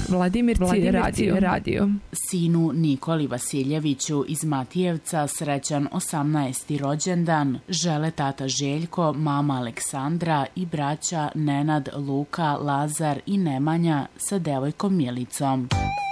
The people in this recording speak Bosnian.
Vladimir radio. Sinu Nikoli Vasiljeviću iz Matijevca srećan 18. rođendan žele tata Željko, mama Aleksandra i braća Nenad, Luka, Lazar i Nemanja sa devojkom Milicom.